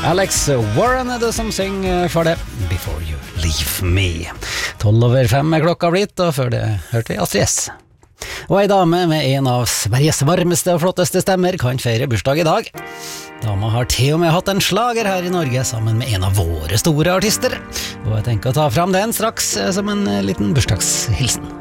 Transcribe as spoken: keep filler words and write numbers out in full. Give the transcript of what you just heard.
Alex Warren er det som synger for det Before You Leave Me. Tolv over fem er klokka blitt, og før det hørte vi Astrid S. Og ei dame med en av Sveriges varmeste og flotteste stemmer kan feire bursdag i dag. Dama har til og med hatt en slager her i Norge sammen med en av våre store artister, og jeg tenker å ta fram den straks som en liten bursdagshilsen.